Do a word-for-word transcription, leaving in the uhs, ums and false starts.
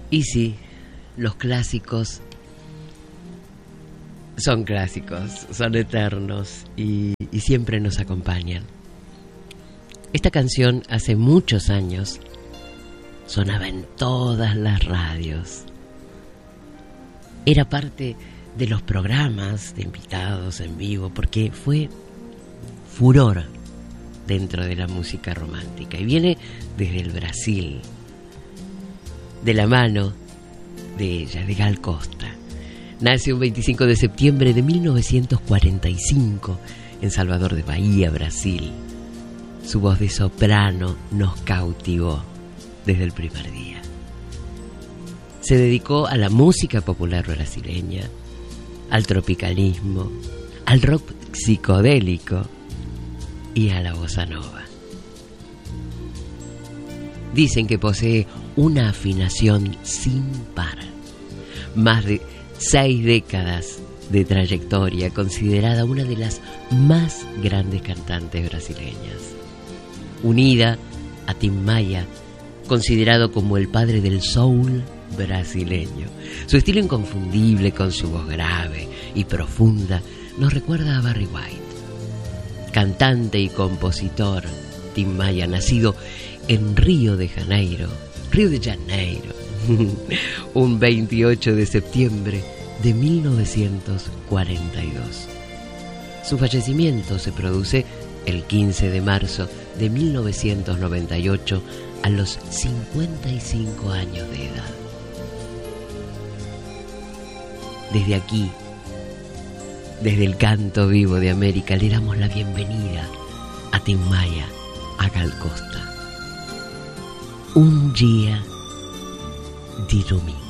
Y sí, los clásicos son clásicos, son eternos y, y siempre nos acompañan. Esta canción hace muchos años sonaba en todas las radios. Era parte de los programas de invitados en vivo porque fue furor dentro de la música romántica y viene desde el Brasil, de la mano de ella, de Gal Costa. Nace un veinticinco de septiembre de mil novecientos cuarenta y cinco en Salvador de Bahía, Brasil. Su voz de soprano nos cautivó desde el primer día. Se dedicó a la música popular brasileña, al tropicalismo, al rock psicodélico y a la bossa nova. Dicen que posee una afinación sin par. Más de seis décadas de trayectoria, considerada una de las más grandes cantantes brasileñas. Unida a Tim Maia, considerado como el padre del soul brasileño. Su estilo inconfundible, con su voz grave y profunda, nos recuerda a Barry White. Cantante y compositor, Tim Maia, nacido en Río de Janeiro, Río de Janeiro, un veintiocho de septiembre de mil novecientos cuarenta y dos. Su fallecimiento se produce el quince de marzo de mil novecientos noventa y ocho a los cincuenta y cinco años de edad. Desde aquí, desde el Canto Vivo de América, le damos la bienvenida a Tim Maia, a Gal Costa. Un día de domingo.